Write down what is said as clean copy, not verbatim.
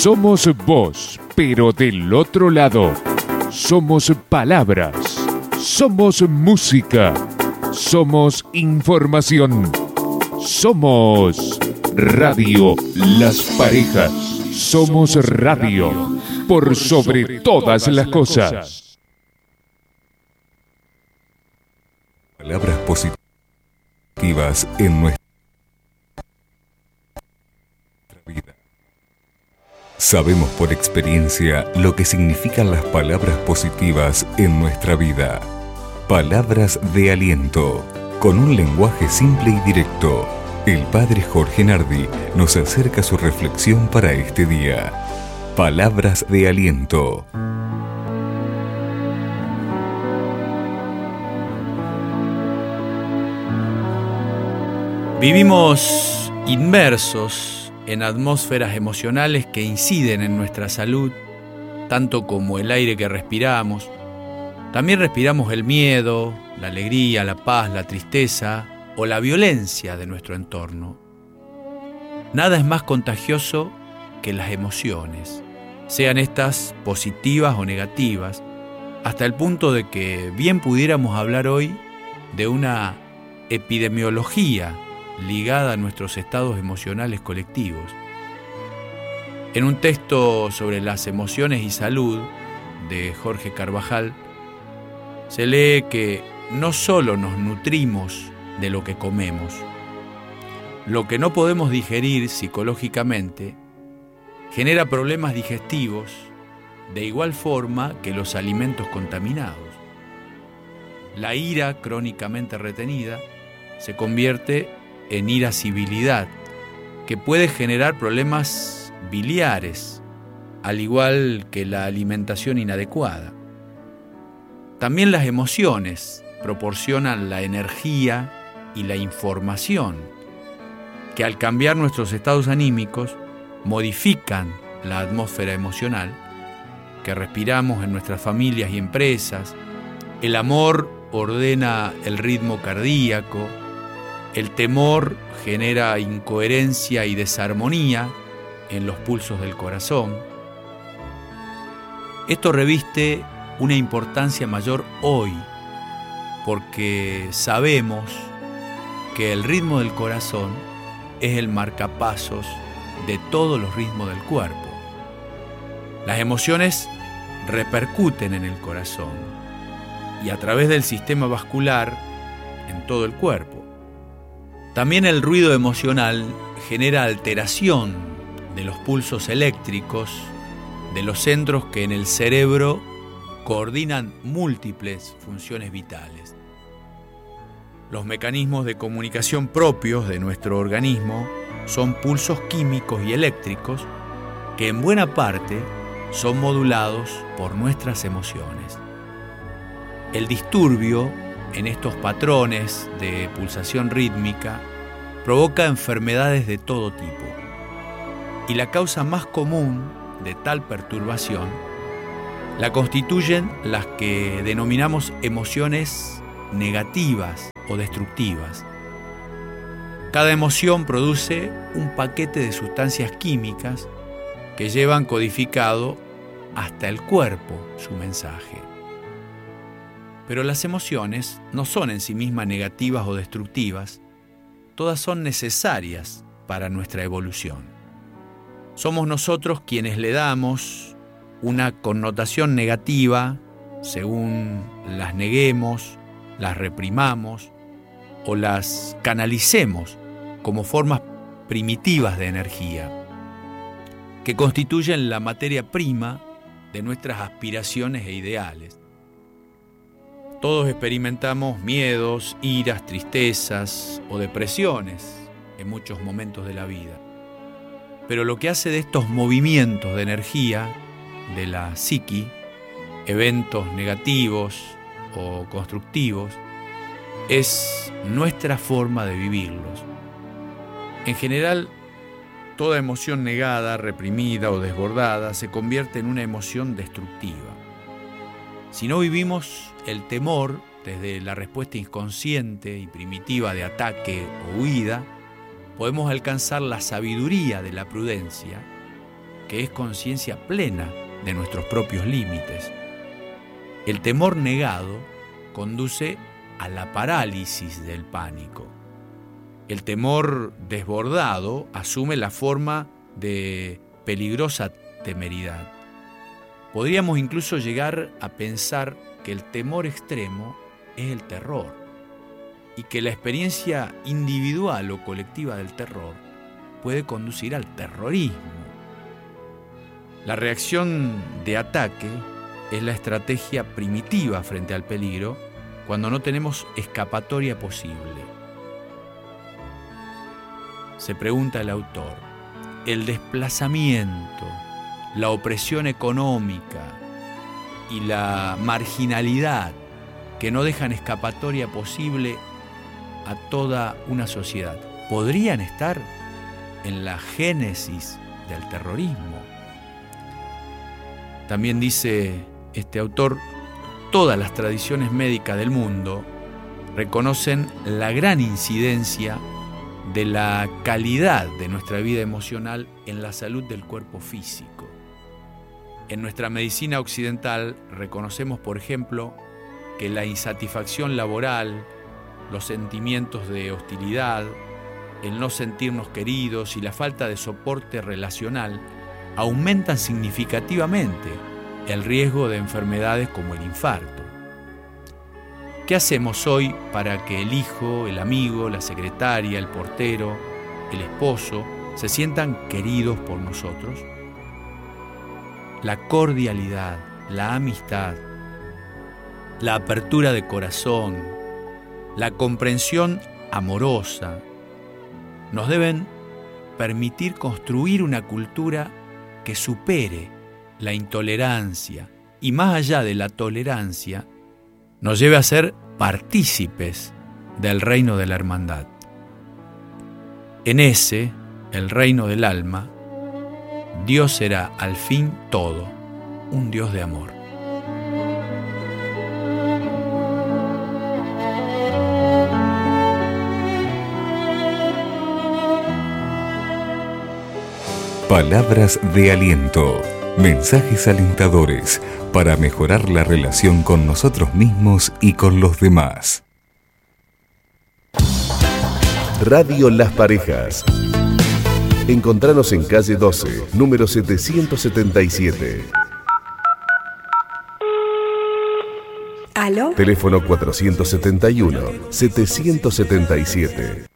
Somos voz, pero del otro lado. Somos palabras. Somos música. Somos información. Somos Radio Las Parejas. Somos radio por sobre todas las cosas. Palabras positivas en nuestra vida. Sabemos por experiencia lo que significan las palabras positivas en nuestra vida. Palabras de aliento, con un lenguaje simple y directo. El padre Jorge Nardi nos acerca su reflexión para este día. Palabras de aliento. Vivimos inmersos en atmósferas emocionales que inciden en nuestra salud, tanto como el aire que respiramos. También respiramos el miedo, la alegría, la paz, la tristeza o la violencia de nuestro entorno. Nada es más contagioso que las emociones, sean estas positivas o negativas, hasta el punto de que bien pudiéramos hablar hoy de una epidemiología ligada a nuestros estados emocionales colectivos. En un texto sobre las emociones y salud de Jorge Carvajal, se lee que no solo nos nutrimos de lo que comemos, lo que no podemos digerir psicológicamente genera problemas digestivos de igual forma que los alimentos contaminados. La ira crónicamente retenida se convierte en irascibilidad, que puede generar problemas biliares, al igual que la alimentación inadecuada. También las emociones proporcionan la energía y la información, que al cambiar nuestros estados anímicos, modifican la atmósfera emocional que respiramos en nuestras familias y empresas. El amor ordena el ritmo cardíaco, el temor genera incoherencia y desarmonía en los pulsos del corazón. Esto reviste una importancia mayor hoy, porque sabemos que el ritmo del corazón es el marcapasos de todos los ritmos del cuerpo. Las emociones repercuten en el corazón y a través del sistema vascular en todo el cuerpo. También el ruido emocional genera alteración de los pulsos eléctricos de los centros que en el cerebro coordinan múltiples funciones vitales. Los mecanismos de comunicación propios de nuestro organismo son pulsos químicos y eléctricos que en buena parte son modulados por nuestras emociones. El disturbio en estos patrones de pulsación rítmica provoca enfermedades de todo tipo. Y la causa más común de tal perturbación la constituyen las que denominamos emociones negativas o destructivas. Cada emoción produce un paquete de sustancias químicas que llevan codificado hasta el cuerpo su mensaje. Pero las emociones no son en sí mismas negativas o destructivas, todas son necesarias para nuestra evolución. Somos nosotros quienes le damos una connotación negativa según las neguemos, las reprimamos o las canalicemos como formas primitivas de energía, que constituyen la materia prima de nuestras aspiraciones e ideales. Todos experimentamos miedos, iras, tristezas o depresiones en muchos momentos de la vida. Pero lo que hace de estos movimientos de energía de la psiqui, eventos negativos o constructivos, es nuestra forma de vivirlos. En general, toda emoción negada, reprimida o desbordada se convierte en una emoción destructiva. Si no vivimos el temor desde la respuesta inconsciente y primitiva de ataque o huida, podemos alcanzar la sabiduría de la prudencia, que es conciencia plena de nuestros propios límites. El temor negado conduce a la parálisis del pánico. El temor desbordado asume la forma de peligrosa temeridad. Podríamos incluso llegar a pensar que el temor extremo es el terror y que la experiencia individual o colectiva del terror puede conducir al terrorismo. La reacción de ataque es la estrategia primitiva frente al peligro cuando no tenemos escapatoria posible. Se pregunta el autor, el desplazamiento, la opresión económica y la marginalidad que no dejan escapatoria posible a toda una sociedad, ¿podrían estar en la génesis del terrorismo? También dice este autor, todas las tradiciones médicas del mundo reconocen la gran incidencia de la calidad de nuestra vida emocional en la salud del cuerpo físico. En nuestra medicina occidental reconocemos, por ejemplo, que la insatisfacción laboral, los sentimientos de hostilidad, el no sentirnos queridos y la falta de soporte relacional aumentan significativamente el riesgo de enfermedades como el infarto. ¿Qué hacemos hoy para que el hijo, el amigo, la secretaria, el portero, el esposo se sientan queridos por nosotros? La cordialidad, la amistad, la apertura de corazón, la comprensión amorosa nos deben permitir construir una cultura que supere la intolerancia y, más allá de la tolerancia, nos lleve a ser partícipes del reino de la hermandad. En ese, el reino del alma, Dios será al fin todo, un Dios de amor. Palabras de aliento, mensajes alentadores para mejorar la relación con nosotros mismos y con los demás. Radio Las Parejas. Encontranos en calle 12, número 777. ¿Aló? Teléfono 471-777.